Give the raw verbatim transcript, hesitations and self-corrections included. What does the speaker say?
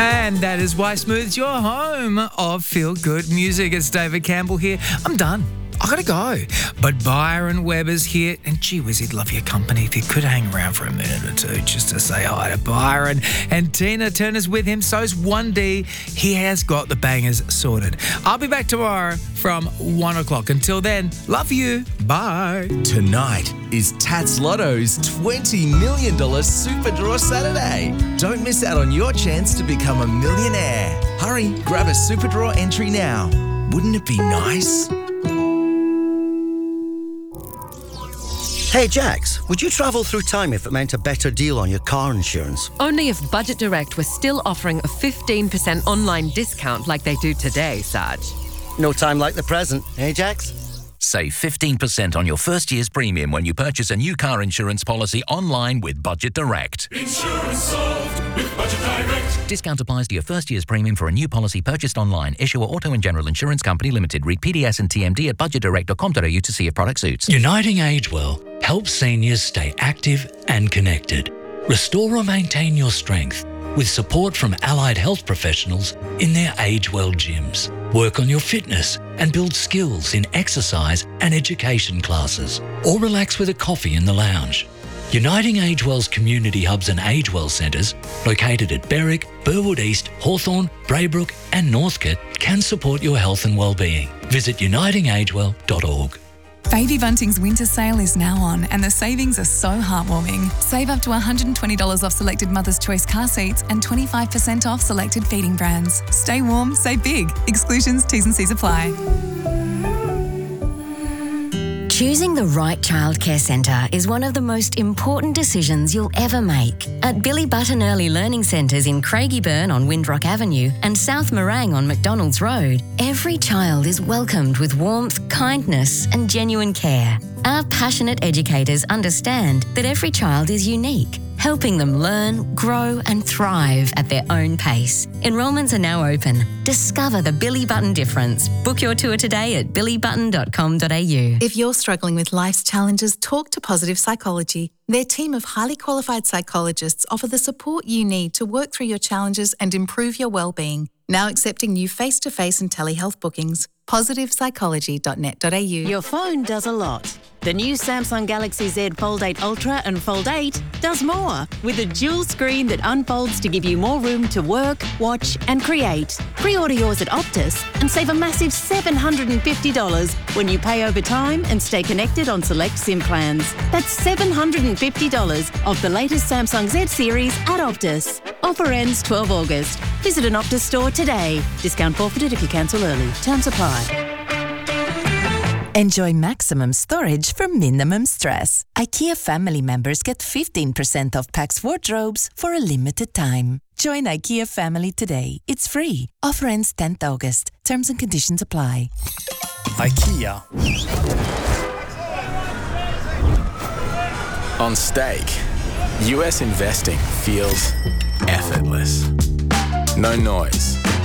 And that is why Smooth's your home of feel-good music. It's David Campbell here. I'm done. I gotta go. But Byron Webber's here, and gee whiz, he'd love your company if you could hang around for a minute or two just to say hi to Byron. And Tina Turner's with him, so's one D. He has got the bangers sorted. I'll be back tomorrow from one o'clock. Until then, love you. Bye. Tonight is Tats Lotto's twenty million dollars Super Draw Saturday. Don't miss out on your chance to become a millionaire. Hurry, grab a Super Draw entry now. Wouldn't it be nice? Hey Jax, would you travel through time if it meant a better deal on your car insurance? Only if Budget Direct was still offering a fifteen percent online discount like they do today, Saj. No time like the present, eh Jax? Save fifteen percent on your first year's premium when you purchase a new car insurance policy online with Budget Direct. Insurance solved with Budget Direct. Discount applies to your first year's premium for a new policy purchased online. Issuer Auto and General Insurance Company Limited. Read P D S and T M D at budget direct dot com dot a u to see if product suits. Uniting Agewell helps seniors stay active and connected. Restore or maintain your strength with support from allied health professionals in their Agewell gyms. Work on your fitness and build skills in exercise and education classes, or relax with a coffee in the lounge. Uniting Agewell's community hubs and Agewell centres, located at Berwick, Burwood East, Hawthorn, Braybrook and Northcote, can support your health and well-being. Visit uniting agewell dot org. Baby Bunting's winter sale is now on and the savings are so heartwarming. Save up to one hundred twenty dollars off selected Mother's Choice car seats and twenty-five percent off selected feeding brands. Stay warm, save big. Exclusions, T's and C's apply. Choosing the right childcare centre is one of the most important decisions you'll ever make. At Billy Button Early Learning Centres in Craigieburn on Windrock Avenue and South Morang on McDonald's Road, every child is welcomed with warmth, kindness and genuine care. Our passionate educators understand that every child is unique, helping them learn, grow and thrive at their own pace. Enrolments are now open. Discover the Billy Button difference. Book your tour today at billy button dot com dot a u. If you're struggling with life's challenges, talk to Positive Psychology. Their team of highly qualified psychologists offer the support you need to work through your challenges and improve your well-being. Now accepting new face-to-face and telehealth bookings. positive psychology dot net dot a u. Your phone does a lot. The new Samsung Galaxy Z Fold eight Ultra and Fold eight does more, with a dual screen that unfolds to give you more room to work, watch and create. Pre-order yours at Optus and save a massive seven hundred fifty dollars when you pay over time and stay connected on select SIM plans. That's seven hundred fifty dollars off the latest Samsung Z series at Optus. Offer ends twelfth of August. Visit an Optus store today. Discount forfeited if you cancel early. Terms apply. Enjoy maximum storage for minimum stress. IKEA family members get fifteen percent off Pax wardrobes for a limited time. Join IKEA family today. It's free. Offer ends tenth of August. Terms and conditions apply. IKEA. On stake, U S investing feels effortless. No noise,